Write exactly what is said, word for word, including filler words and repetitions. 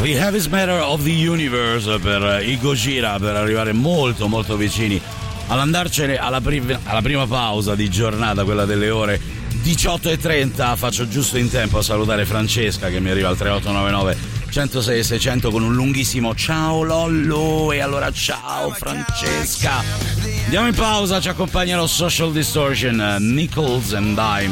The Heaviest Matter of the Universe per i Gojira, per arrivare molto molto vicini all'andarcene alla, pri- alla prima pausa di giornata, quella delle ore diciotto e trenta. Faccio giusto in tempo a salutare Francesca che mi arriva al tre otto nove nove uno zero sei seicento con un lunghissimo ciao Lollo. E allora ciao Francesca. Andiamo in pausa, ci accompagnano Social Distortion, Nickels and Dime.